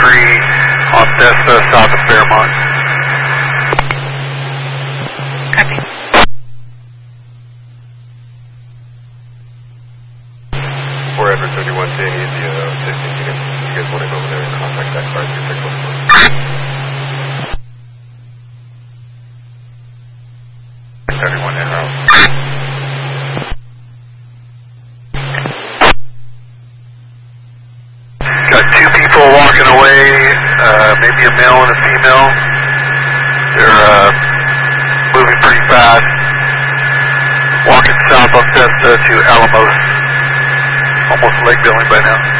on Thesta, south of Fairmont. Copy. We're Edward 31 saying easy, assisting units. You guys want to go over there and contact that car? Everyone in house. Got two people walking away, maybe a male and a female. They're moving pretty fast. Walking south on Thesta to Alamos. Almost Lake Billing by now.